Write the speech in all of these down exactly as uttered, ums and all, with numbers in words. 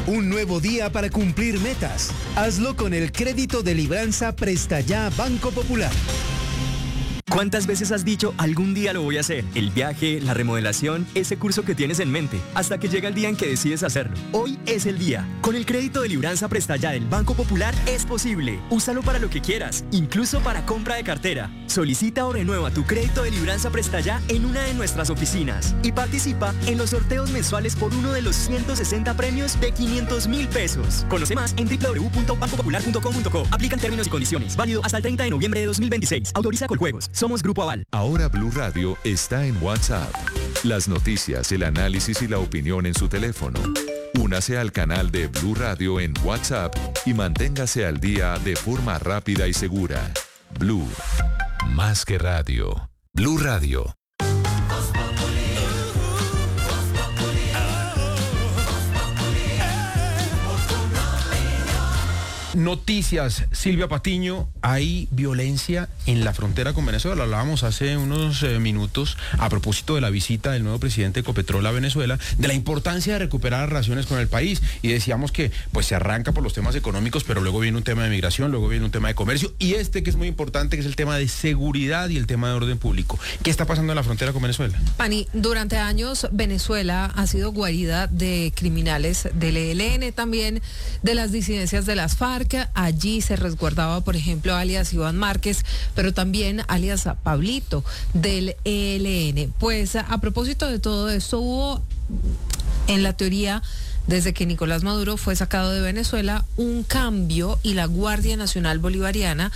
Un nuevo día para cumplir metas. Hazlo con el crédito de Libranza Presta Ya Banco Popular. ¿Cuántas veces has dicho algún día lo voy a hacer? El viaje, la remodelación, ese curso que tienes en mente, hasta que llega el día en que decides hacerlo. Hoy es el día. Con el crédito de Libranza Presta Ya del Banco Popular es posible. Úsalo para lo que quieras, incluso para compra de cartera. Solicita o renueva tu crédito de Libranza Presta Ya en una de nuestras oficinas y participa en los sorteos mensuales por uno de los ciento sesenta premios de quinientos mil pesos. Conoce más en doble u doble u doble u punto banco popular punto com punto co. Aplican términos y condiciones. Válido hasta el treinta de noviembre de dos mil veintiséis. Autoriza Coljuegos. Somos Grupo Aval. Ahora Blue Radio está en WhatsApp. Las noticias, el análisis y la opinión en su teléfono. Únase al canal de Blue Radio en WhatsApp y manténgase al día de forma rápida y segura. Blue, más que radio. Blue Radio. Noticias, Silvia Patiño, hay violencia en la frontera con Venezuela. Hablábamos hace unos eh, minutos a propósito de la visita del nuevo presidente de Ecopetrol a Venezuela, de la importancia de recuperar relaciones con el país, y decíamos que pues se arranca por los temas económicos, pero luego viene un tema de migración, luego viene un tema de comercio, y este que es muy importante, que es el tema de seguridad y el tema de orden público. ¿Qué está pasando en la frontera con Venezuela? Pani, durante años Venezuela ha sido guarida de criminales del E L N, también de las disidencias de las FARC. Allí se resguardaba, por ejemplo, alias Iván Márquez, pero también alias Pablito del E L N. Pues a propósito de todo esto, hubo en la teoría, desde que Nicolás Maduro fue sacado de Venezuela, un cambio, y la Guardia Nacional Bolivariana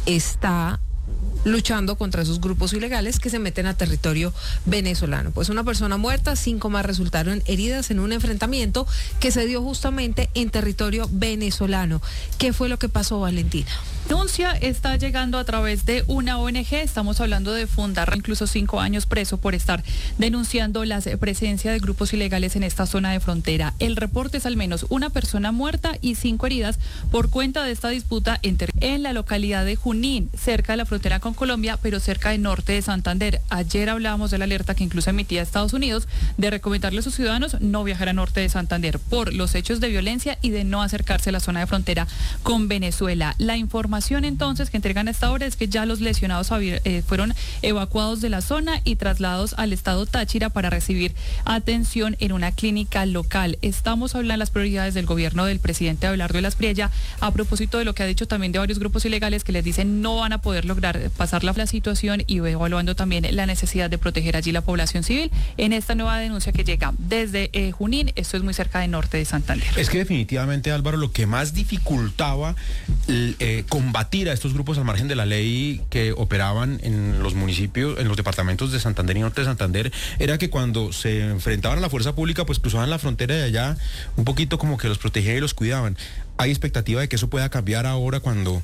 está luchando contra esos grupos ilegales que se meten a territorio venezolano. Pues una persona muerta, cinco más resultaron heridas en un enfrentamiento que se dio justamente en territorio venezolano. ¿Qué fue lo que pasó, Valentina? Denuncia está llegando a través de una O N G, estamos hablando de Fundar, incluso cinco años preso por estar denunciando la presencia de grupos ilegales en esta zona de frontera. El reporte es al menos una persona muerta y cinco heridas por cuenta de esta disputa entre, en la localidad de Junín, cerca de la frontera con Colombia, pero cerca del norte de Santander. Ayer hablábamos de la alerta que incluso emitía Estados Unidos de recomendarle a sus ciudadanos no viajar al norte de Santander por los hechos de violencia y de no acercarse a la zona de frontera con Venezuela. La información entonces que entregan a esta hora es que ya los lesionados eh, fueron evacuados de la zona y trasladados al estado Táchira para recibir atención en una clínica local. Estamos hablando de las prioridades del gobierno del presidente Abelardo de la Espriella a propósito de lo que ha dicho también de varios grupos ilegales que les dicen no van a poder lograr pasar la, la situación, y evaluando también la necesidad de proteger allí la población civil en esta nueva denuncia que llega desde eh, Junín. Esto es muy cerca del norte de Santander. Es que definitivamente, Álvaro, lo que más dificultaba eh, combatir a estos grupos al margen de la ley que operaban en los municipios, en los departamentos de Santander y norte de Santander, era que cuando se enfrentaban a la fuerza pública, pues cruzaban la frontera de allá un poquito como que los protegían y los cuidaban. ¿Hay expectativa de que eso pueda cambiar ahora cuando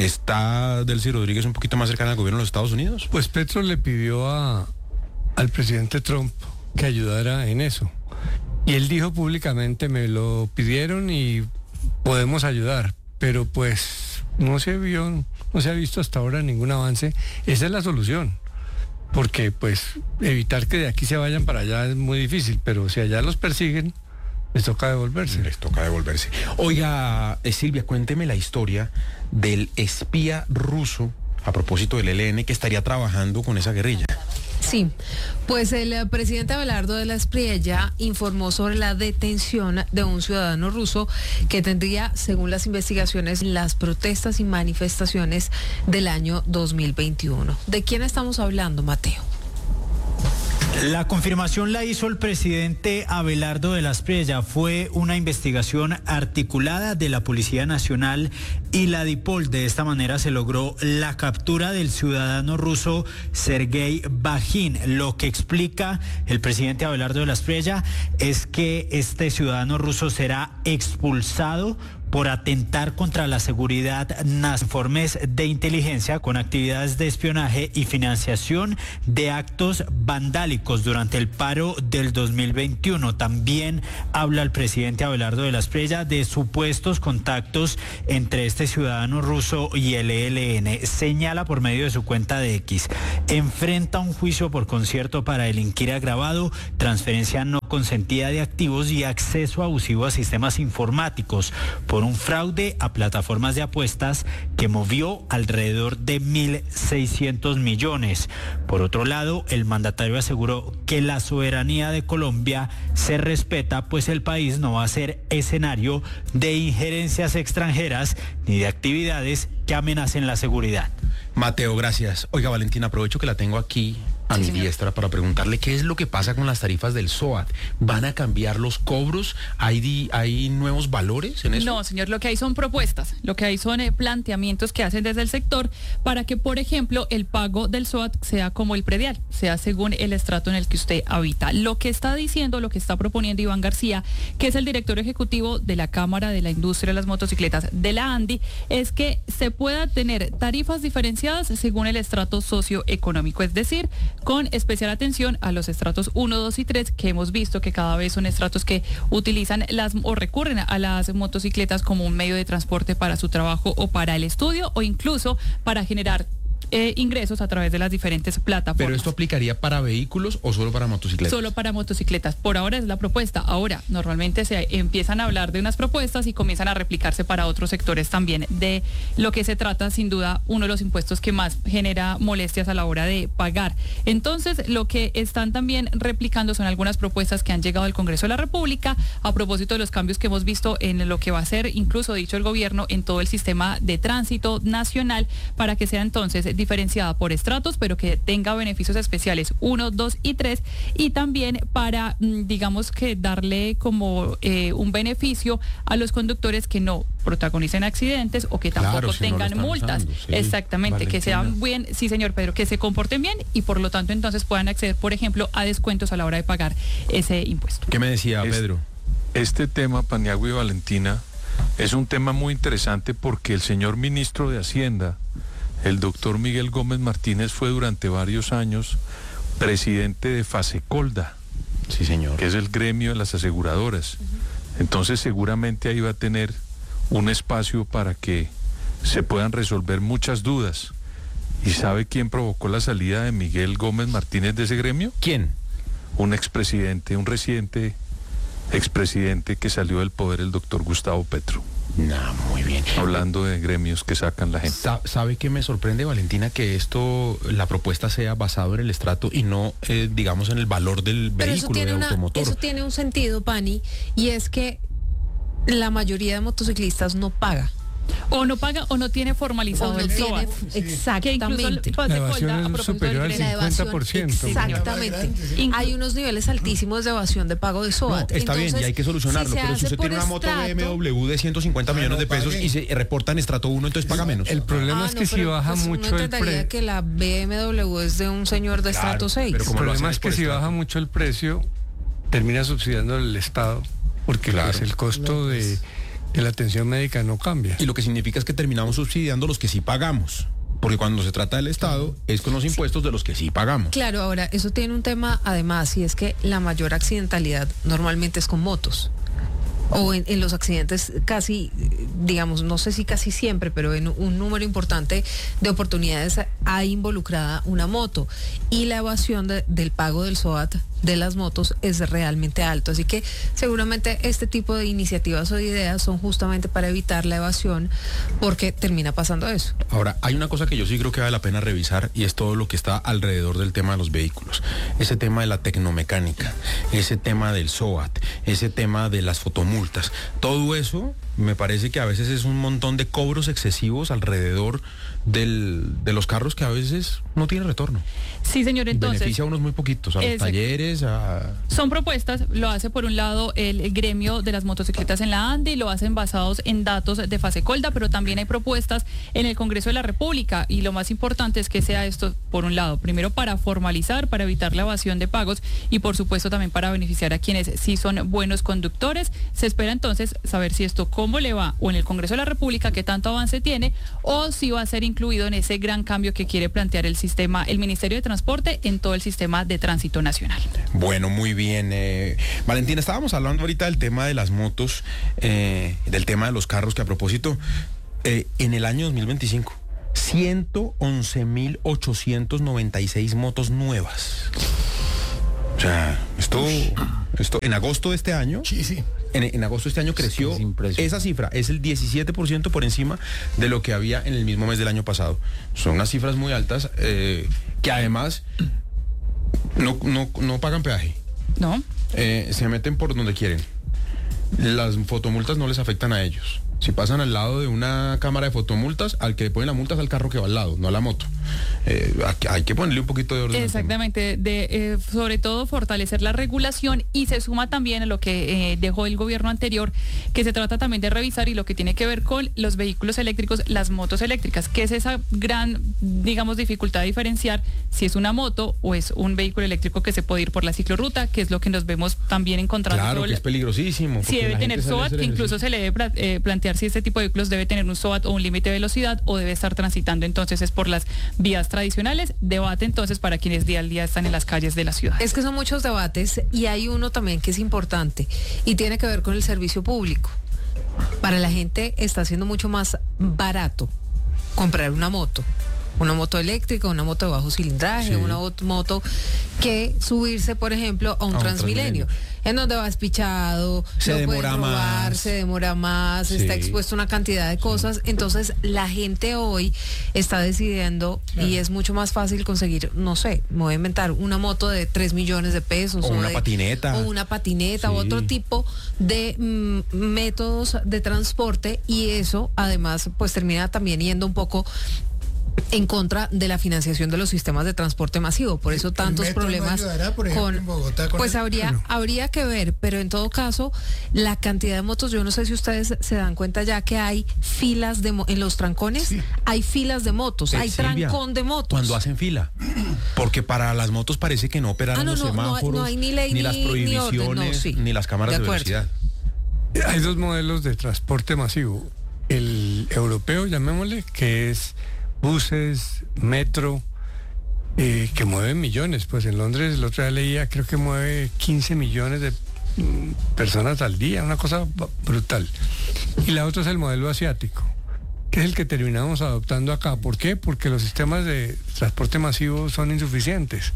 está Delcy Rodríguez un poquito más cercana al gobierno de los Estados Unidos? Pues Petro le pidió a, al presidente Trump que ayudara en eso. Y él dijo públicamente, me lo pidieron y podemos ayudar. Pero pues no se vio, no se ha visto hasta ahora ningún avance. Esa es la solución. Porque pues evitar que de aquí se vayan para allá es muy difícil, pero si allá los persiguen, les toca devolverse. Les toca devolverse. Oiga, eh, Silvia, cuénteme la historia del espía ruso, a propósito del E L N, que estaría trabajando con esa guerrilla. Sí, pues el presidente Abelardo de la Espriella informó sobre la detención de un ciudadano ruso que tendría, según las investigaciones, las protestas y manifestaciones del año dos mil veintiuno. ¿De quién estamos hablando, Mateo? La confirmación la hizo el presidente Abelardo de la Espriella. Fue una investigación articulada de la Policía Nacional y la DIPOL. De esta manera se logró la captura del ciudadano ruso Sergei Bajin. Lo que explica el presidente Abelardo de la Espriella es que este ciudadano ruso será expulsado por atentar contra la seguridad nacional, informes de inteligencia con actividades de espionaje y financiación de actos vandálicos durante el paro del dos mil veintiuno. También habla el presidente Abelardo de la Espriella de supuestos contactos entre este ciudadano ruso y el E L N. Señala por medio de su cuenta de X: enfrenta un juicio por concierto para delinquir agravado, transferencia no consentida de activos y acceso abusivo a sistemas informáticos por un fraude a plataformas de apuestas que movió alrededor de mil seiscientos millones. Por otro lado, el mandatario aseguró que la soberanía de Colombia se respeta, pues el país no va a ser escenario de injerencias extranjeras ni de actividades que amenacen la seguridad. Mateo, gracias. Oiga, Valentina, aprovecho que la tengo aquí a mi diestra para preguntarle qué es lo que pasa con las tarifas del SOAT. ¿Van a cambiar los cobros? ¿Hay, di, hay nuevos valores en eso? No, señor, lo que hay son propuestas, lo que hay son eh, planteamientos que hacen desde el sector para que, por ejemplo, el pago del SOAT sea como el predial, sea según el estrato en el que usted habita. Lo que está diciendo, lo que está proponiendo Iván García, que es el director ejecutivo de la Cámara de la Industria de las Motocicletas de la ANDI, es que se pueda tener tarifas diferenciadas según el estrato socioeconómico, es decir, con especial atención a los estratos uno, dos y tres, que hemos visto que cada vez son estratos que utilizan las o recurren a las motocicletas como un medio de transporte para su trabajo o para el estudio o incluso para generar Eh, ingresos a través de las diferentes plataformas. ¿Pero esto aplicaría para vehículos o solo para motocicletas? Solo para motocicletas. Por ahora es la propuesta. Ahora, normalmente se empiezan a hablar de unas propuestas y comienzan a replicarse para otros sectores también. De lo que se trata, sin duda, uno de los impuestos que más genera molestias a la hora de pagar. Entonces, lo que están también replicando son algunas propuestas que han llegado al Congreso de la República a propósito de los cambios que hemos visto en lo que va a ser, incluso dicho el gobierno, en todo el sistema de tránsito nacional, para que sea entonces diferenciada por estratos, pero que tenga beneficios especiales uno, dos y tres, y también para, digamos que darle como eh, un beneficio a los conductores que no protagonicen accidentes o que tampoco claro, si tengan no multas. Usando, sí, exactamente, Valentina. Que sean bien, sí señor Pedro, que se comporten bien y por lo tanto entonces puedan acceder, por ejemplo, a descuentos a la hora de pagar ese impuesto. ¿Qué me decía es, Pedro? Este tema, Paniagua y Valentina, es un tema muy interesante porque el señor ministro de Hacienda, el doctor Miguel Gómez Martínez, fue durante varios años presidente de Fasecolda, sí, señor, que es el gremio de las aseguradoras. Uh-huh. Entonces seguramente ahí va a tener un espacio para que se puedan resolver muchas dudas. ¿Y sabe quién provocó la salida de Miguel Gómez Martínez de ese gremio? ¿Quién? Un expresidente, un reciente expresidente que salió del poder, el doctor Gustavo Petro. No, muy bien. Hablando de gremios que sacan la gente. ¿Sabe qué me sorprende, Valentina? Que esto, la propuesta sea basado en el estrato y no, eh, digamos, en el valor del Pero vehículo, eso tiene de una, automotor. Eso tiene un sentido, Pani, y es que la mayoría de motociclistas no paga. O no paga o no tiene formalizado o no el tiene, SOAT. Exactamente. La evasión es superior al cincuenta por ciento. Exactamente. Hay unos niveles altísimos de evasión de pago de SOAT. No, está Entonces, bien y hay que solucionarlo, si pero si usted tiene una moto estrato, B M W de ciento cincuenta ah, millones no de pesos pague. y se reporta en estrato uno, entonces paga menos. El problema ah, es no, que si pero, baja pues, mucho uno el entendería precio. que la B M W es de un señor de Claro, estrato seis. pero El como lo problema hacen es que por si estrato. baja mucho el precio, termina subsidiando el Estado, porque Claro. pues, el costo de, de la atención médica no cambia. Y lo que significa es que terminamos subsidiando los que sí pagamos. Porque cuando se trata del Estado, es con los impuestos de los que sí pagamos. Claro, ahora, eso tiene un tema además, y es que la mayor accidentalidad normalmente es con motos. O en, en los accidentes casi, digamos, no sé si casi siempre, pero en un número importante de oportunidades hay involucrada una moto. Y la evasión de, del pago del SOAT de las motos es realmente alto. Así que seguramente este tipo de iniciativas o de ideas son justamente para evitar la evasión, porque termina pasando eso. Ahora, hay una cosa que yo sí creo que vale la pena revisar y es todo lo que está alrededor del tema de los vehículos. Ese tema de la tecnomecánica, ese tema del SOAT, ese tema de las fotomultas. Todo eso me parece que a veces es un montón de cobros excesivos alrededor del, de los carros que a veces no tienen retorno. Sí, señor, entonces... Beneficia a unos muy poquitos, a los Exacto. talleres, a... Son propuestas, lo hace por un lado el, el gremio de las motocicletas en la ANDI, lo hacen basados en datos de Fasecolda, pero también hay propuestas en el Congreso de la República y lo más importante es que sea esto, por un lado, primero para formalizar, para evitar la evasión de pagos y por supuesto también para beneficiar a quienes sí son buenos conductores. Se espera entonces saber si esto con cómo le va o en el Congreso de la República, qué tanto avance tiene, o si va a ser incluido en ese gran cambio que quiere plantear el sistema, el Ministerio de Transporte en todo el sistema de tránsito nacional. Bueno, muy bien. Eh, Valentina, estábamos hablando ahorita del tema de las motos, eh, del tema de los carros, que a propósito, eh, en el año dos mil veinticinco, ciento once mil ochocientos noventa y seis motos nuevas. O sea, esto, esto en agosto de este año, sí, sí. En, en agosto de este año creció, es esa cifra, es el diecisiete por ciento por encima de lo que había en el mismo mes del año pasado. Son unas cifras muy altas, eh, que además no, no, no pagan peaje. No. Eh, se meten por donde quieren. Las fotomultas no les afectan a ellos. Si pasan al lado de una cámara de fotomultas, al que le ponen la multa es al carro que va al lado, no a la moto. Eh, hay que ponerle un poquito de orden. Exactamente, de, eh, sobre todo fortalecer la regulación, y se suma también a lo que eh, dejó el gobierno anterior, que se trata también de revisar y lo que tiene que ver con los vehículos eléctricos, las motos eléctricas, que es esa gran, digamos, dificultad de diferenciar si es una moto o es un vehículo eléctrico que se puede ir por la ciclorruta, que es lo que nos vemos también encontrando. Claro, que es peligrosísimo. Si debe tener S O A T, que incluso se le debe eh, plantear si este tipo de vehículos debe tener un S O A T o un límite de velocidad, o debe estar transitando entonces es por las vías tradicionales. Debate entonces para quienes día al día están en las calles de la ciudad. Es que son muchos debates, y hay uno también que es importante y tiene que ver con el servicio público. Para la gente está siendo mucho más barato comprar una moto. Una moto eléctrica, una moto de bajo cilindraje, sí. una moto que subirse, por ejemplo, a un, a un Transmilenio, Transmilenio, en donde vas pichado, se no demora robar, más, se demora más, sí. está expuesto a una cantidad de cosas. Sí. Entonces, la gente hoy está decidiendo, claro. y es mucho más fácil conseguir, no sé, me voy a inventar una moto de tres millones de pesos. O, o una de, patineta. O una patineta, sí. o otro tipo de mm, métodos de transporte, y eso, además, pues termina también yendo un poco en contra de la financiación de los sistemas de transporte masivo. Por eso tantos problemas no ayudará, por ejemplo, con, en Bogotá, con pues el, habría bueno. habría que ver, pero en todo caso la cantidad de motos, yo no sé si ustedes se dan cuenta ya que hay filas de en los trancones, sí. hay filas de motos, eh, hay Silvia, trancón de motos. Cuando hacen fila, porque para las motos parece que no operaron ah, no, los no, semáforos, no, no hay ni ley ni ni las prohibiciones, ni, orden, no, sí. ni las cámaras de, de velocidad. Hay dos modelos de transporte masivo. El europeo, llamémosle, que es buses, metro, eh, que mueven millones. Pues en Londres, el otro día leía, creo que mueve quince millones de mm, personas al día, una cosa brutal. Y la otra es el modelo asiático, que es el que terminamos adoptando acá. ¿Por qué? Porque los sistemas de transporte masivo son insuficientes.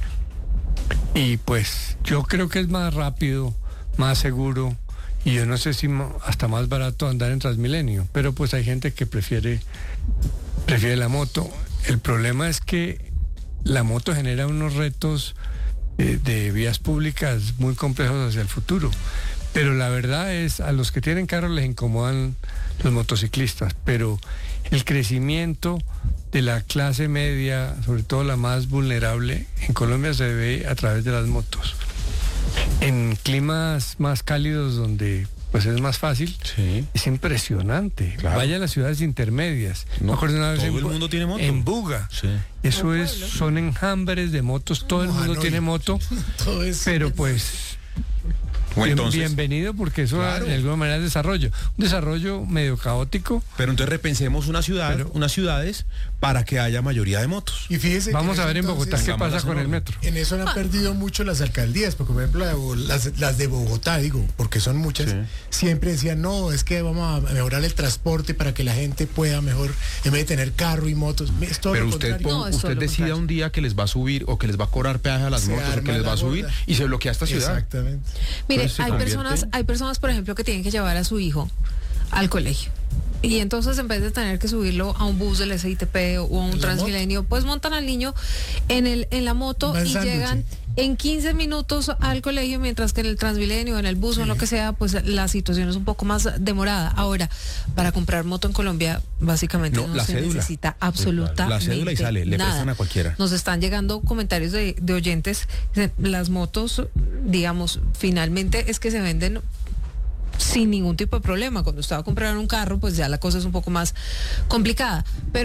Y pues yo creo que es más rápido, más seguro, y yo no sé si hasta más barato andar en Transmilenio, pero pues hay gente que prefiere prefiere la moto. El problema es que la moto genera unos retos eh, de vías públicas muy complejos hacia el futuro, pero la verdad es, a los que tienen carro les incomodan los motociclistas, pero el crecimiento de la clase media, sobre todo la más vulnerable, en Colombia se ve a través de las motos. En climas más cálidos, donde pues es más fácil, sí. es impresionante. Claro. Vaya a las ciudades intermedias. No, Me una vez todo en, el mundo tiene moto. En Buga. Sí. Eso es, son enjambres de motos, todo el mundo tiene moto, todo eso. Pero pues Bien, entonces, bienvenido, porque eso claro. de alguna manera es desarrollo. Un desarrollo medio caótico. Pero entonces repensemos una ciudad, pero, unas ciudades para que haya mayoría de motos. Y fíjese Vamos que a ver en entonces, Bogotá qué pasa con el metro. En eso han perdido mucho las alcaldías, porque por ejemplo las, las de Bogotá, digo, porque son muchas, sí. siempre decían, no, es que vamos a mejorar el transporte para que la gente pueda mejor, en vez de tener carro y motos. Es todo pero lo usted, pon, no, usted decida un día que les va a subir o que les va a cobrar peaje a las se motos o que les va a subir boda. Y se bloquea esta ciudad. Exactamente. Mire, entonces, hay personas, hay personas, por ejemplo, que tienen que llevar a su hijo al colegio. Y entonces, en vez de tener que subirlo a un bus del S I T P o a un Transmilenio, pues montan al niño en el en la moto y sándwich. Llegan en quince minutos al colegio, mientras que en el Transmilenio, en el bus sí. o en lo que sea, pues la situación es un poco más demorada. Ahora, para comprar moto en Colombia, básicamente no, no se cédula. necesita absolutamente la cédula y sale, le nada. prestan a cualquiera. Nos están llegando comentarios de, de oyentes. Las motos, digamos, finalmente es que se venden sin ningún tipo de problema. Cuando usted va a comprar un carro, pues ya la cosa es un poco más complicada. Pero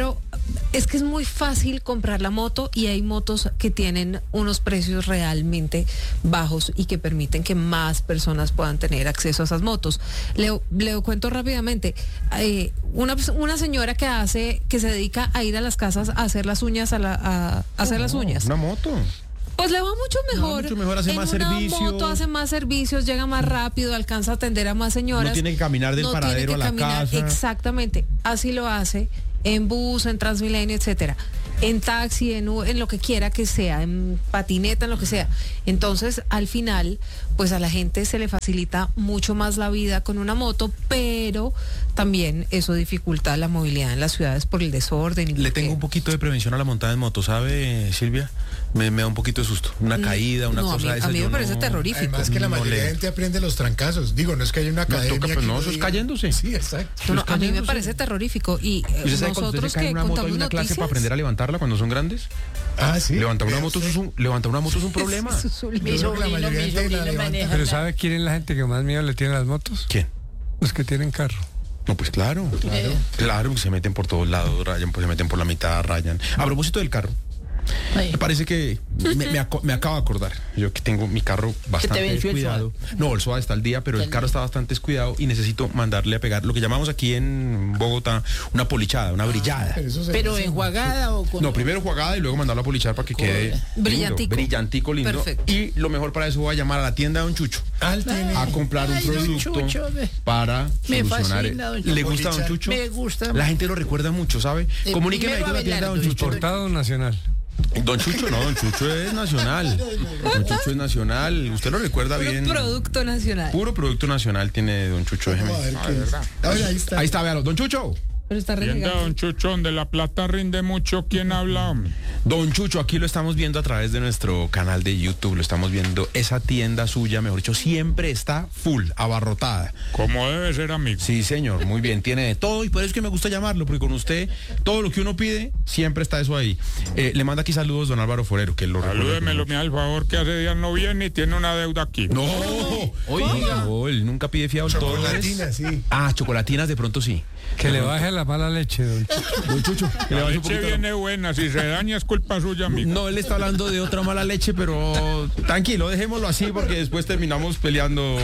es que es muy fácil comprar la moto y hay motos que tienen unos precios realmente bajos y que permiten que más personas puedan tener acceso a esas motos. Le, le cuento rápidamente, eh, una, una señora que hace, que se dedica a ir a las casas a hacer las uñas, a, la, a, a hacer las uñas. Una moto. Pues le va mucho mejor. No, mucho mejor, hace en más una servicios. moto hace más servicios, llega más rápido, alcanza a atender a más señoras. No tiene que caminar del no paradero tiene que a la caminar, casa. Exactamente, así lo hace en bus, en Transmilenio, etcétera. En taxi, en, en lo que quiera que sea, en patineta, en lo que sea. Entonces, al final, pues a la gente se le facilita mucho más la vida con una moto, pero también eso dificulta la movilidad en las ciudades por el desorden. Y Le porque... tengo un poquito de prevención a la montada en moto, ¿sabe, Silvia? Me, me da un poquito de susto. Una caída, una no, cosa a mí, de esas. a mí me yo parece no... terrorífico. Además que la No mayoría de le- gente aprende los trancazos. Digo, no es que haya una No, academia. toca, que pues, no, uno eso es diga- cayéndose. Sí, exacto. No, no, a mí me cayéndose. parece terrorífico. Y eh, ¿Y usted sabe cuando usted nosotros se cae que en una moto hay contamos una clase noticias... para aprender a levantarla cuando son grandes? Ah, sí. Levantar una Vea moto usted. es un, levantar una moto es un problema. Eso es un Yo creo que la mayoría de gente la levanta. Pero ¿sabe quién es la gente que más miedo le tiene a las motos? ¿Quién? Los que tienen carro. No, pues claro, claro. Claro, se meten por todos lados, rayan, pues se meten por la mitad, rayan. A propósito del carro, me parece que me, me, aco- me acabo de acordar. Yo que tengo mi carro bastante venció el descuidado. No, el SOA está al día, pero el carro está bastante descuidado y necesito mandarle a pegar lo que llamamos aquí en Bogotá una polichada, una brillada. Pero, eso se Pero hace- enjuagada o con... No, primero jugada y luego mandarlo a polichar para que quede lindo, Brillantico. brillantico, lindo. Perfecto. Y lo mejor para eso voy a llamar a la tienda de Don Chucho Ah, él tiene- a comprar un Ay, don producto Chucho, ve. para Me solucionar. fascina, don ¿Le Chucho. gusta Don Chucho? Me gusta. La gente lo recuerda mucho, ¿sabe? Eh, Comuníqueme ahí primero con la tienda de Don Abelardo, Chucho. Importado o nacional. Don Chucho no, Don Chucho es nacional. Don Chucho es nacional. Usted lo recuerda Puro bien. producto nacional. Puro producto nacional tiene Don Chucho. déjeme. Vamos a ver qué es. A ver, ahí está. Ahí está, véalo. Don Chucho. Pero está Tienda renegando. Don Chuchón, de la plata rinde mucho. ¿Quién habla, hombre? Don Chucho, aquí lo estamos viendo a través de nuestro canal de YouTube, lo estamos viendo, esa tienda suya, mejor dicho, siempre está full, abarrotada. Como debe ser, amigo. Sí, señor, muy bien, tiene de todo y por eso es que me gusta llamarlo, porque con usted, todo lo que uno pide, siempre está eso ahí. Eh, le manda aquí saludos don Álvaro Forero, que lo recuerda Salúdemelo, mucho. me da el favor que hace días no viene y tiene una deuda aquí. No, oiga, no, él nunca pide fiado todo. Chocolatina, sí. Ah, chocolatinas de pronto sí. Que le baje la mala leche, don Chucho. Don Chucho, que le La baje un leche poquito- viene buena, si se daña es culpa suya, amigo. No, él está hablando de otra mala leche, pero tranquilo, dejémoslo así porque después terminamos peleando.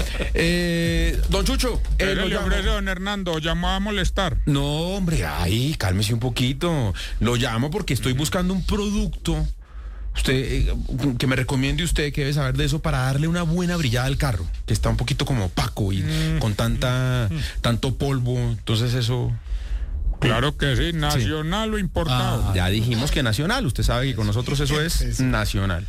Eh, don Chucho, eh, ¿Qué lo le llamo- ofrece don Hernando? Llamó a molestar. No, hombre, ay, cálmese un poquito. Lo llamo porque estoy buscando un producto. Usted, eh, que me recomiende usted, que debe saber de eso, para darle una buena brillada al carro, que está un poquito como opaco y con tanta, tanto polvo. Entonces eso. Claro que sí, nacional o importado. Ya dijimos que nacional. Usted sabe que con nosotros eso es nacional.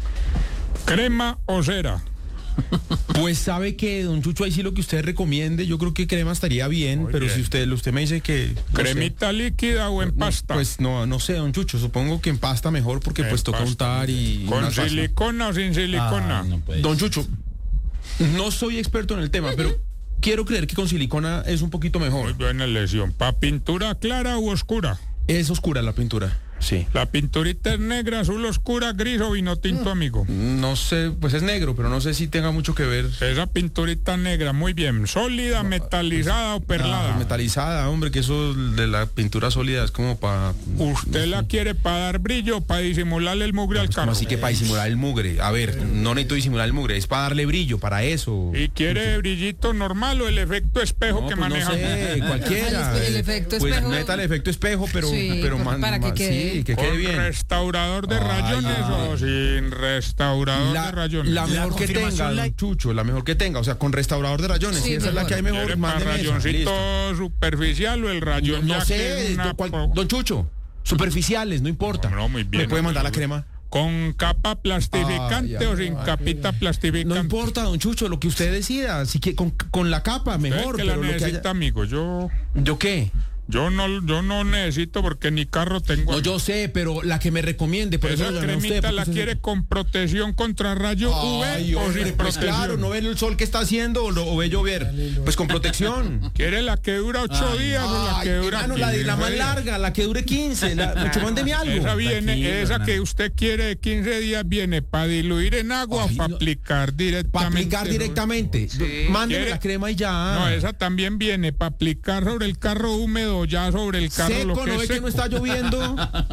¿Crema o cera? Pues sabe que, don Chucho, ahí sí lo que usted recomiende, yo creo que crema estaría bien, Muy pero bien. si usted usted me dice que... no sé. ¿Cremita líquida o en No, pasta? pues no, no sé, don Chucho, supongo que en pasta mejor porque En pues toca pasta. untar y... ¿Con una salsa. silicona o sin silicona? Don Chucho, no soy experto en el tema, pero quiero creer que con silicona es un poquito Muy mejor. buena elección. ¿Pa pintura clara u oscura? Es oscura la pintura, sí. La pinturita es negra, azul oscura, gris o vino tinto, amigo. No sé, pues es negro, pero no sé si tenga mucho que ver. Esa pinturita negra, muy bien. ¿Sólida, metalizada o perlada? Ah, metalizada, hombre, que eso de la pintura sólida es como para... ¿Usted la quiere para dar brillo o para disimularle el mugre al carro? Así que para disimular el mugre. A ver, no necesito disimular el mugre, es para darle brillo, para eso. ¿Y quiere brillito normal o el efecto espejo No, que pues no maneja? sé, cualquiera. El efecto Pues espejo. meta el efecto espejo, pero, Sí, pero pues, man- para que man- quede- sí, que quede ¿Con bien. restaurador de Ay, rayones ay. o sin restaurador La, de rayones? la mejor que confirmación tenga, la- don Chucho, la mejor que tenga, o sea, con restaurador de rayones, Sí, si esa es la mejor. que hay mejor, ¿Quiere para mándeme esa, rayoncito listo. superficial o el rayón No ya sé, que una cual- po- don Chucho, superficiales, no importa. No, no, muy bien, ¿Me puede mandar la hombre. crema? ¿Con capa plastificante Ay, ay, o sin ay, capita plastificante? No importa, don Chucho, lo que usted decida, así que con, con la capa Usted mejor, que la pero lo que necesita, haya... amigo. Yo, ¿Yo qué? yo no, yo no necesito porque ni carro tengo. No, yo sé, pero la que me recomiende, por eso Esa lo llamé a usted. cremita porque la usted- quiere con protección contra rayo Ay, U V o hombre, sin pues protección. claro, no ve el sol que está haciendo o, lo- o ve llover. Pues con protección. ¿Quiere la que dura ocho días o la Ay, que dura hermano, la, de, la más quince? larga, la que dure quince, la, mucho mándeme algo. Esa viene, Tranquilo, esa Hernán. que usted quiere de quince días viene para diluir en agua Ay, o para no. aplicar directamente. Para aplicar directamente. Mándeme ¿Quiere? la crema y ya. No, esa también viene para aplicar sobre el carro húmedo o ya sobre el carro Seco, lo que ¿no es ve que seco? no está lloviendo?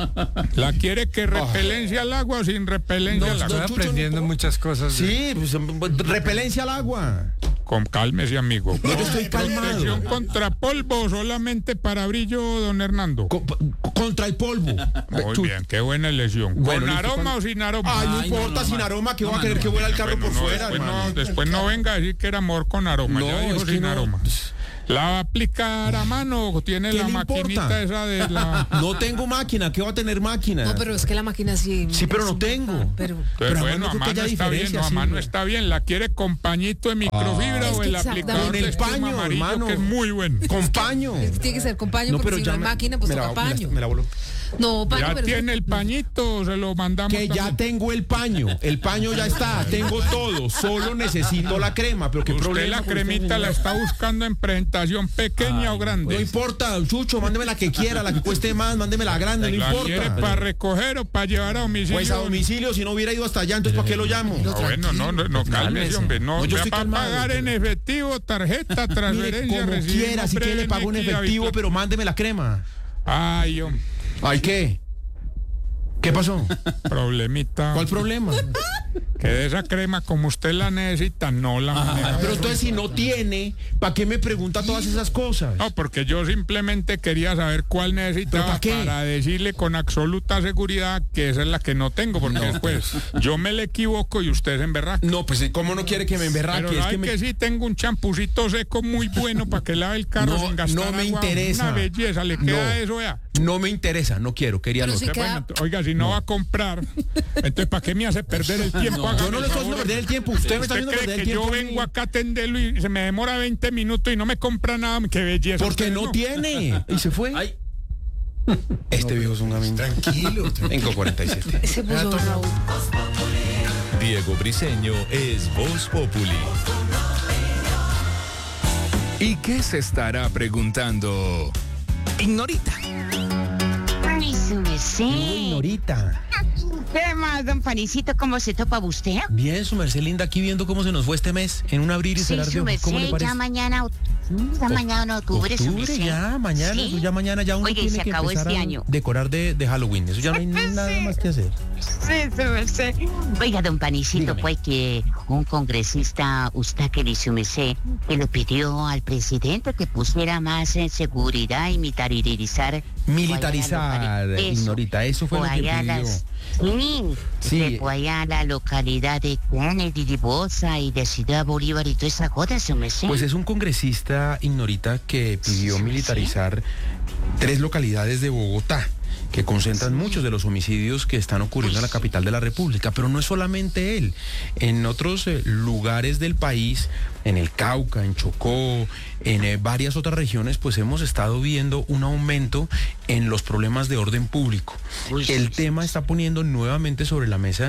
¿La quiere que repelencia al agua o sin repelencia No, al estoy agua? aprendiendo muchas cosas. Sí, pues, repelencia al agua. Con cálmese, amigo. No, yo estoy calmado. ¿Protección contra polvo o solamente para brillo, don Hernando? Co- contra el polvo. Muy bien, qué buena elección. Bueno, ¿Con listo, aroma ¿cuál? o sin aroma? Ay, no importa, sin aroma, que va a querer que vuela el carro Bueno, por no, fuera, después, no, hermano. después no venga a decir que era amor con aroma. No, ya dijo es que sin no. aroma. ¿La va a aplicar a mano o tiene ¿Qué la le maquinita importa? esa de la...? No tengo máquina, ¿qué va a tener máquina? No, pero es que la máquina sí. Sí, pero es no tengo. Pero, Entonces, Pero bueno, no a creo que mano haya está bien, diferencia, no, a sí, mano güey. está bien. ¿La quiere con pañito de microfibra Es o que el aplicador exactamente. de Con el espuma paño, amarillo, hermano. que es muy bueno? Con paño. tiene que ser con paño, porque si no hay me- máquina, pues me la- toca me la- paño. me la voló. No, paño, ¿Ya pero es tiene que- el pañito o se lo mandamos Que ya también? tengo el paño, el paño ya está, tengo todo, solo necesito la crema, pero qué ¿Usted problema. la con cremita este la señor? está buscando en presentación pequeña o grande? No importa, Chucho, mándeme la que quiera, la que cueste más, mándeme la grande, no ¿La quiere importa. para recoger o para llevar a domicilio? Pues a domicilio, si no hubiera ido hasta allá, entonces ¿para qué lo llamo? Ah, bueno, no, no, no, cálmese, hombre. No, No, yo ya estoy para calmado, pagar en pero- efectivo, tarjeta, Mire, transferencia, como recibo, quiera, si nombre, quiere le pago en N X, efectivo, habitación. pero mándeme la crema. Ay, hombre, ¿Ay qué? ¿Qué pasó? problemita. ¿Cuál problema? Que de esa crema, como usted la necesita, no la maneja. Pero entonces si no tiene, ¿para qué me pregunta todas esas cosas? No, porque yo simplemente quería saber cuál ¿Pero necesitaba pa' qué? para decirle con absoluta seguridad que esa es la que no tengo, porque después yo me le equivoco y usted se emberraca. No, pues ¿cómo no quiere que me emberraque? Pero Es sabe que que, me... sí tengo un champucito seco muy bueno para que lave el carro No, sin gastar no me agua. interesa. Una belleza, le queda No. eso ya. No me interesa, no quiero, quería Pero no. sí Usted, queda- bueno, oiga, si no, va a comprar, entonces ¿para qué me hace perder el tiempo? Yo Hágame no le el estoy haciendo favor. perder el tiempo, usted me está ¿Usted haciendo cree perder el que tiempo. yo a mí. vengo acá a atenderlo y se me demora veinte minutos y no me compra nada? ¡Qué belleza! Porque usted, no tiene. Y se fue. Este viejo es un gamín. Tranquilo. cinco cuarenta y siete. Se puso Raúl. Diego Briseño es Voz Populi. ¿Y qué se estará preguntando? Ignorita. Ay, su merced. Ignorita. ¿Qué más, don Panicito? ¿Cómo se topa usted? Bien, su merced linda, aquí viendo cómo se nos fue este mes, en un abrir y Sí, cerrar de su ojos. ¿Cómo le merced, parece? ya mañana, ya mañana en octubre, su Octubre, merced. ya, mañana, ¿Sí? eso ya mañana ya uno Oiga, y tiene se que acabó empezar este a año. decorar de, de Halloween, eso ya no hay nada más que hacer. Sí, su merced. Oiga, don Panicito, Dígame. pues que un congresista, usted que le su merced, que le pidió al presidente que pusiera más en seguridad y militarizar. Militarizar, Eso. Ignorita, eso fue O lo que allá pidió. las- Sí, Sí. de por allá la localidad de Kennedy, de Bosa y de Ciudad Bolívar y toda esa cosa, su merced. Pues es un congresista, Ignorita, que pidió Sí, militarizar tres localidades de Bogotá, que concentran muchos de los homicidios que están ocurriendo en la capital de la República. Pero no es solamente él. En otros eh, lugares del país, en el Cauca, en Chocó, en eh, varias otras regiones, pues hemos estado viendo un aumento en los problemas de orden público. Uy, El sí, tema está poniendo nuevamente sobre la mesa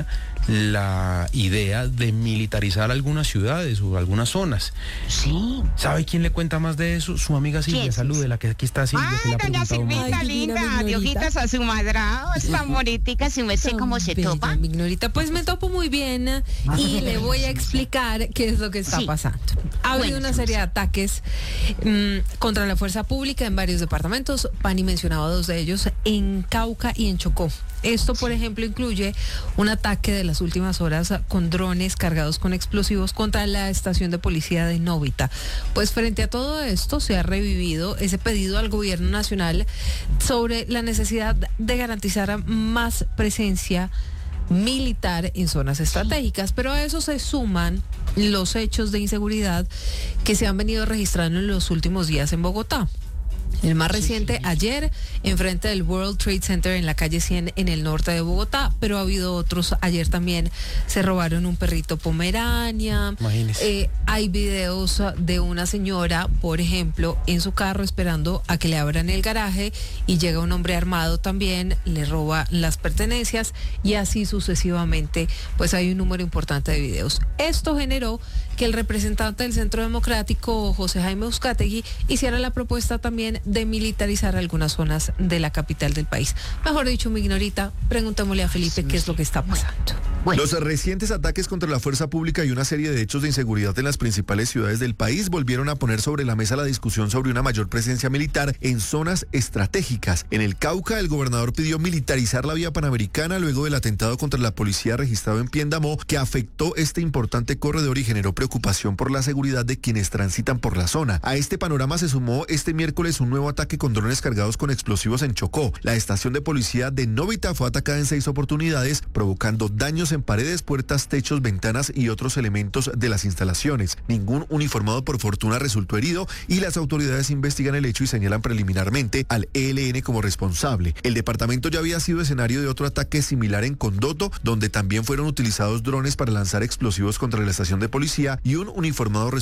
la idea de militarizar algunas ciudades o algunas zonas. Sí. ¿Sabe quién le cuenta más de eso? Su amiga Silvia, ¿Quién? salude, la que aquí está Silvia. que le ha Ay, doña preguntado mucho. Silvita, Ay, divina, linda, mi de Ignorita. ojitas a su madrado, es tan bonita, su merced, ¿cómo se Bella, topa? mi Ignorita. Pues me topo muy bien y le voy a explicar qué es lo que está Sí. pasando. Ha habido Bueno, una serie de ataques mm, contra la fuerza pública en varios departamentos. Pani mencionaba dos de ellos, en Cauca y en Chocó. Esto, por ejemplo, incluye un ataque de las últimas horas con drones cargados con explosivos contra la estación de policía de Novita. Pues frente a todo esto se ha revivido ese pedido al gobierno nacional sobre la necesidad de garantizar más presencia militar en zonas estratégicas, pero a eso se suman los hechos de inseguridad que se han venido registrando en los últimos días en Bogotá. El más reciente, ayer, enfrente del World Trade Center en la calle cien en el norte de Bogotá, pero ha habido otros. Ayer también se robaron un perrito pomerania. Imagínese. Eh, hay videos de una señora, por ejemplo, en su carro esperando a que le abran el garaje y llega un hombre armado también, le roba las pertenencias y así sucesivamente. Pues hay un número importante de videos. Esto generó que el representante del Centro Democrático, José Jaime Uzcategui, hiciera la propuesta también de militarizar algunas zonas de la capital del país. Mejor dicho, mi Ignorita, preguntémosle a Felipe qué es lo que está pasando. Bueno. Los recientes ataques contra la fuerza pública y una serie de hechos de inseguridad en las principales ciudades del país volvieron a poner sobre la mesa la discusión sobre una mayor presencia militar en zonas estratégicas. En el Cauca, el gobernador pidió militarizar la vía panamericana luego del atentado contra la policía registrado en Piendamó, que afectó este importante corredor y generó preocupación por la seguridad de quienes transitan por la zona. A este panorama se sumó este miércoles un nuevo ataque con drones cargados con explosivos en Chocó. La estación de policía de Novita fue atacada en seis oportunidades, provocando daños en paredes, puertas, techos, ventanas y otros elementos de las instalaciones. Ningún uniformado por fortuna resultó herido y las autoridades investigan el hecho y señalan preliminarmente al E L N como responsable. El departamento ya había sido escenario de otro ataque similar en Condoto, donde también fueron utilizados drones para lanzar explosivos contra la estación de policía y un uniformado